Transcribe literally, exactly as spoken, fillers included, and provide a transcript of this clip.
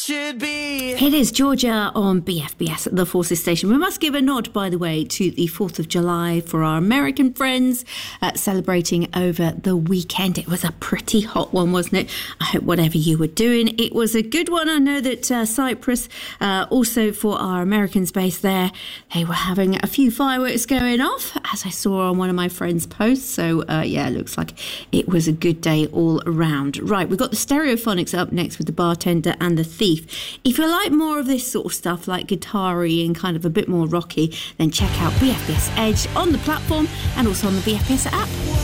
should be. It is Georgia on B F B S at the Forces Station. We must give a nod, by the way, to the fourth of July for our American friends uh, celebrating over the weekend. It was a pretty hot one, wasn't it? I hope whatever you were doing, it was a good one. I know that uh, Cyprus, uh, also for our Americans based there, they were having a few fireworks going off, as I saw on one of my friends' posts. So, uh, yeah, it looks like it was a good day all around. Right, we've got the Stereophonics up next with The Bartender and The Thief. If you like more of this sort of stuff, like guitar-y and kind of a bit more rocky, then check out B F B S Edge on the platform and also on the B F B S app.